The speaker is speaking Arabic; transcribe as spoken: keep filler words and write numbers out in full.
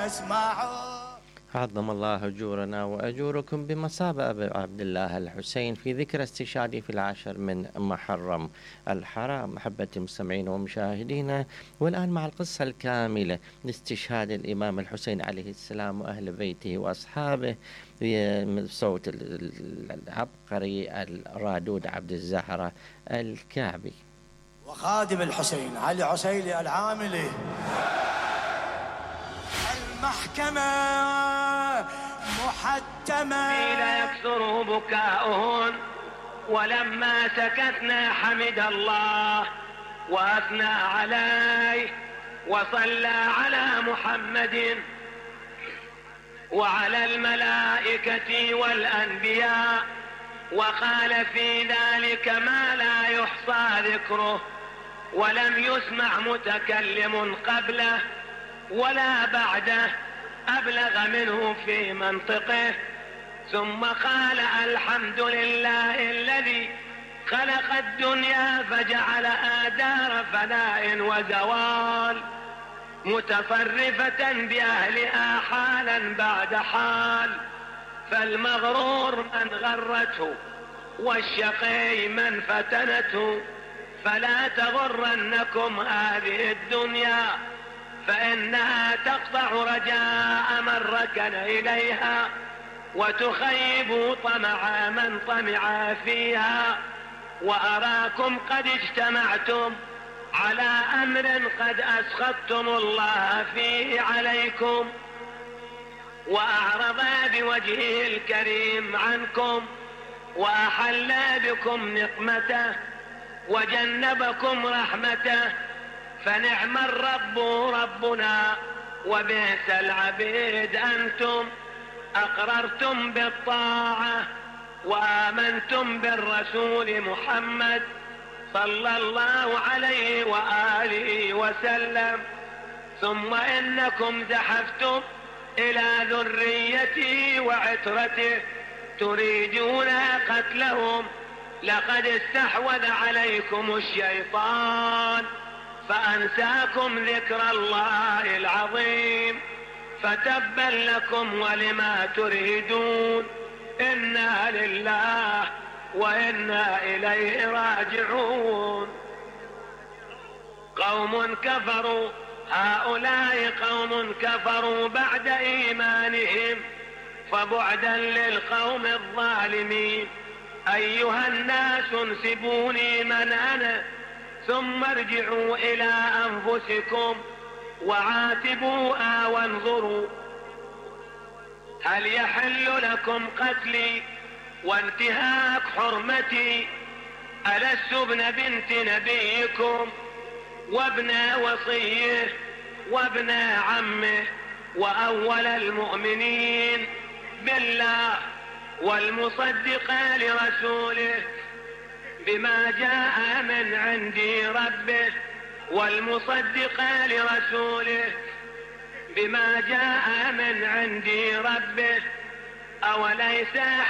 اسمعوا. عظم الله أجورنا وأجوركم بمصاب أبي عبد الله الحسين في ذكرى استشهاده في العاشر من محرم الحرام. محبة المستمعين ومشاهدينا، والآن مع القصة الكاملة لاستشهاد الإمام الحسين عليه السلام وأهل بيته وأصحابه بصوت العبقري الرادود عبد الزهرة الكعبي. وخادم الحسين علي عسيلي العاملي. المحكمة محتمة قيل يكثر بكاؤهن، ولما سكتنا حمد الله وأثنى عليه وصلى على محمد وعلى الملائكة والأنبياء، وقال في ذلك ما لا يحصى ذكره ولم يسمع متكلم قبله ولا بعده أبلغ منه في منطقه. ثم قال الحمد لله الذي خلق الدنيا فجعلها دار فناء وزوال متفرفة بأهلها حالا بعد حال، فالمغرور من غرته والشقي من فتنته، فلا تغرنكم هذه الدنيا فإنها تقطع رجاء من ركن إليها وتخيب طمع من طمع فيها. وأراكم قد اجتمعتم على أمر قد أسخطتم الله فيه عليكم، وأعرض بوجهه الكريم عنكم، وأحل بكم نقمته وجنبكم رحمته، فنعم الرب ربنا وبئس العبيد أنتم. أقررتم بالطاعة وآمنتم بالرسول محمد صلى الله عليه وآله وسلم، ثم إنكم زحفتم إلى ذريته وعترته تريدون قتلهم. لقد استحوذ عليكم الشيطان فأنساكم ذكر الله العظيم، فتبا لكم ولما ترهدون. إنا لله وإنا إليه راجعون. قوم كفروا، هؤلاء قوم كفروا بعد إيمانهم، فبعدا للقوم الظالمين. أيها الناس انسبوني من أنا، ثم ارجعوا إلى أنفسكم وعاتبوها وانظروا هل يحل لكم قتلي وانتهاك حرمتي؟ ألست ابن بنت نبيكم وابن وصيه وابن عمه وأول المؤمنين بالله والمصدق لرسوله بما جاء من عندي ربه والمصدق لرسوله بما جاء من عندي ربه. أوليس